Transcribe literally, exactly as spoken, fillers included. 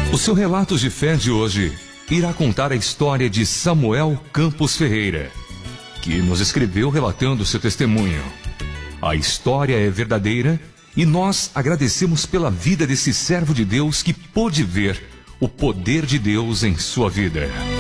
O seu Relatos de Fé de hoje irá contar a história de Samuel Campos Ferreira, que nos escreveu relatando seu testemunho. A história é verdadeira e nós agradecemos pela vida desse servo de Deus que pôde ver o poder de Deus em sua vida.